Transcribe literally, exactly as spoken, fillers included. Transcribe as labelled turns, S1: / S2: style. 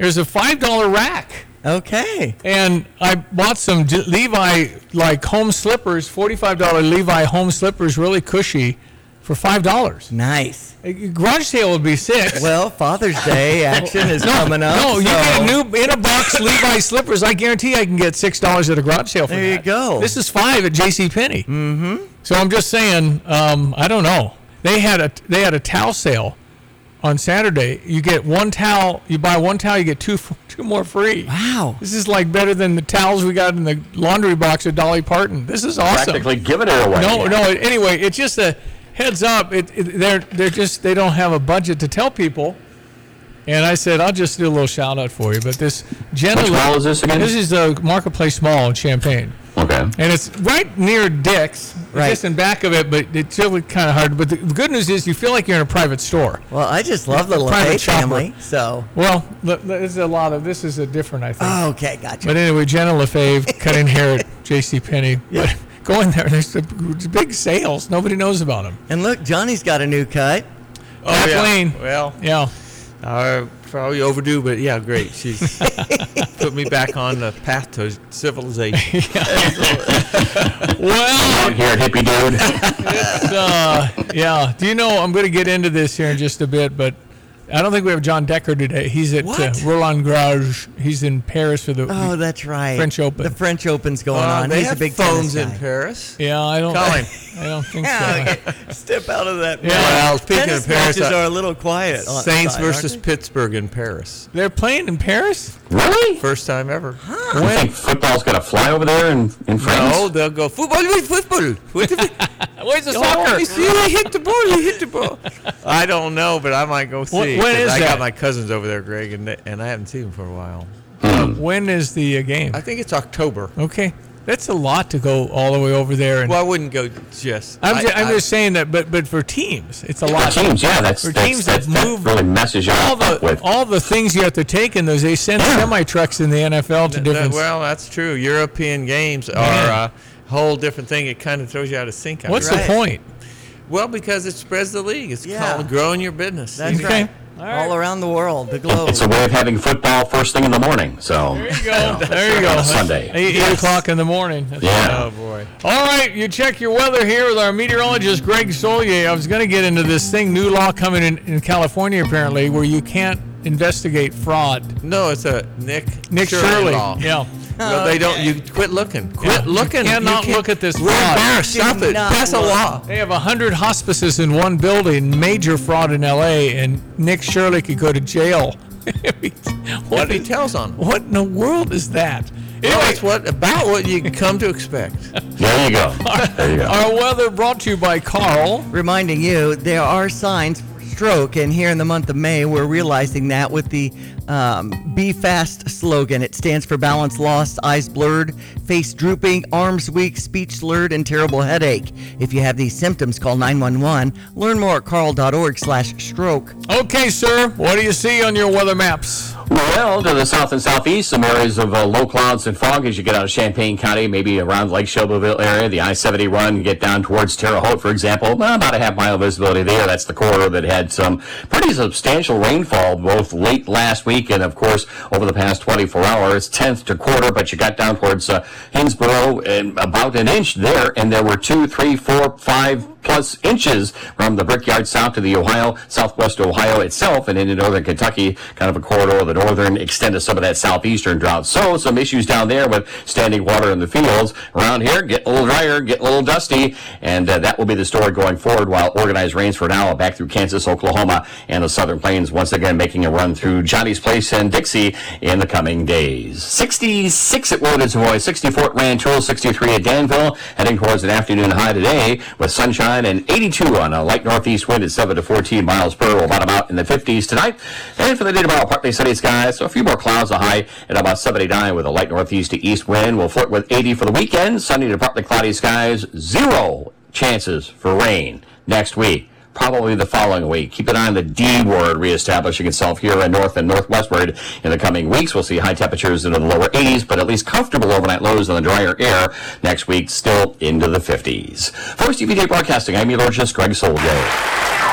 S1: There's a five dollar rack.
S2: Okay.
S1: And I bought some Levi, like, home slippers, forty-five dollar Levi home slippers, really cushy, for five dollars.
S2: Nice.
S1: A garage sale would be six.
S2: Well, Father's Day action is
S1: no,
S2: coming up.
S1: No,
S2: so.
S1: you get new in-a-box Levi slippers. I guarantee I can get six dollars at a garage sale for
S2: there
S1: that.
S2: you go.
S1: This is five at JCPenney.
S2: Mm-hmm.
S1: So I'm just saying, um, I don't know. They had a they had a towel sale on Saturday. You get one towel, you buy one towel, you get two two more free.
S2: Wow.
S1: This is like better than the towels we got in the laundry box at Dolly Parton. This is awesome.
S3: Practically giving it away.
S1: No,
S3: yeah.
S1: no. Anyway, it's just a heads up. It, it, they're they're just they don't have a budget to tell people. And I said I'll just do a little shout out for you. But this generally,
S3: Which mall is this again?
S1: This is the Marketplace Mall in Champaign.
S3: Okay.
S1: And it's right near Dick's,
S2: Right.
S1: just in back of it, but it's really kind of hard. But the good news is you feel like you're in a private store.
S2: Well, I just love the
S1: Private
S2: LeFay
S1: shopper.
S2: family. So.
S1: Well, th- th- this is a lot of this is a different, I think.
S2: Oh, okay, gotcha.
S1: But anyway, Jenna LaFave cutting hair at JCPenney. Yeah. But go in there. There's the big sales. Nobody knows about them.
S2: And look, Johnny's got a new cut.
S4: Oh, yeah.
S1: Kathleen.
S4: Well,
S1: Yeah.
S4: uh, probably overdue, but yeah, great. She's put me back on the path to civilization.
S1: Well,
S3: Out here at Hippie Dude.
S1: it's, uh, yeah. Do you know, I'm going to get into this here in just a bit, but I don't think we have John Decker today. He's at uh,
S2: What?
S1: Roland Garros. He's in Paris for the.
S2: Oh, that's right.
S1: French Open.
S2: The French Open's going
S4: Uh,
S2: on.
S4: they
S2: He's
S4: have
S2: a big
S4: phones
S2: tennis
S4: in
S2: guy.
S4: Paris.
S1: Yeah, I don't.
S4: Colin.
S1: I don't think so.
S2: Yeah, okay. Step out of that.
S1: Yeah.
S4: Well, speaking
S2: Tennis
S4: of Paris,
S2: matches
S4: uh,
S2: are a little quiet. on-
S4: Saints
S2: side, aren't
S4: versus
S2: they?
S4: Pittsburgh in Paris.
S1: They're playing in Paris?
S3: Really?
S4: First time ever.
S3: You think football's going to fly over there in, in France?
S4: No, they'll go football, football. football.
S1: Where's the
S4: Oh,
S1: soccer?
S4: you see, he hit the ball, he hit the ball. I don't know, but I might go see.
S1: when
S4: 'cause
S1: is
S4: I
S1: that?
S4: got my cousins over there, Greg, and, they, and I haven't seen them for a while.
S1: When is the uh, game?
S4: I think it's October.
S1: Okay. That's a lot to go all the way over there. And
S4: Well, I wouldn't go just.
S1: I'm,
S4: I,
S1: ju- I'm
S4: I-
S1: just saying that, but but for teams, it's a
S3: For
S1: lot.
S3: teams, yeah, that's,
S1: For
S3: that's,
S1: teams
S3: that's,
S1: that
S3: that
S1: move
S3: really messes you
S1: all
S3: up
S1: the
S3: with.
S1: all the things you have to take in those. They send semi trucks in the N F L to
S4: That-
S1: different.
S4: well, that's true. European games are
S1: Yeah.
S4: a whole different thing. It kind of throws you out of sync.
S1: What's
S4: after
S2: Right.
S1: the point?
S4: Well, because it spreads the league. It's
S2: Yeah.
S4: called growing your business.
S2: That's
S1: Okay.
S2: right.
S1: All right.
S2: All around the world, the globe.
S3: It's a way of having football first thing in the morning. So
S1: There you go. There you go.
S3: On a Sunday.
S1: Eight, eight o'clock in the morning. That's
S3: Yeah.
S4: Oh boy.
S1: All right, you check your weather here with our meteorologist, Greg Solier. I was going to get into this thing, new law coming in, in California, apparently, where you can't investigate fraud.
S4: No, it's a Nick
S1: Nick
S4: Shirley
S1: Shirley.
S4: law.
S1: Yeah.
S4: Well, they don't. You quit looking. Quit
S1: Yeah. You
S4: looking.
S1: cannot
S4: can't-
S1: look at this
S4: We're
S1: fraud.
S4: embarrassed.
S2: Do
S4: Stop it.
S2: not
S4: Pass a
S2: look.
S4: law.
S1: They have one hundred hospices in one building, major fraud in L A, and Nick Shirley could go to jail. what,
S4: If he
S1: is-
S4: tells on. them.
S1: what in the world is that?
S4: Well,
S1: Anyway,
S4: it's what about what you come to expect.
S3: there you go. There you go.
S1: our weather brought to you by Carl.
S2: Reminding you, there are signs for stroke, and here in the month of May, we're realizing that with the um, Be Fast slogan. It stands for balance lost, eyes blurred, face drooping, arms weak, speech slurred, and terrible headache. If you have these symptoms, call nine one one. Learn more at carl.org slash stroke.
S1: Okay, sir, what do you see on your weather maps?
S3: Well, to the south and southeast, some areas of uh, low clouds and fog as you get out of Champaign County, maybe around Lake Shelbyville area, the I seventy run, get down towards Terre Haute, for example. Well, about a half mile visibility there. That's the corridor that had some pretty substantial rainfall both late last week and, of course, over the past twenty-four hours, tenth to quarter, but you got down towards uh, Hinsboro and about an inch there, and there were two, three, four, five plus inches from the Brickyard south to the Ohio, southwest Ohio itself, and into northern Kentucky, kind of a corridor of the northern extent of some of that southeastern drought. So some issues down there with standing water in the fields. Around here, get a little drier, get a little dusty, and uh, that will be the story going forward while organized rains for now back through Kansas, Oklahoma, and the southern plains once again making a run through Johnny's Place and Dixie in the coming days. sixty-six at Wooded Savoy, sixty-four at Rantoul, sixty-three at Danville, heading towards an afternoon high today with sunshine and eighty-two on a light northeast wind at seven to fourteen miles per. We'll bottom out in the fifties tonight. And for the day tomorrow, partly sunny skies, so a few more clouds, a high at about seventy-nine with a light northeast to east wind. We'll flirt with eighty for the weekend. Sunny to partly cloudy skies, zero chances for rain next week. Probably the following week. Keep an eye on the D word reestablishing itself here in north and northwestward in the coming weeks. We'll see high temperatures into the lower eighties, but at least comfortable overnight lows on the drier air next week, still into the fifties. For S T V Day Broadcasting, I'm meteorologist Greg Soldier.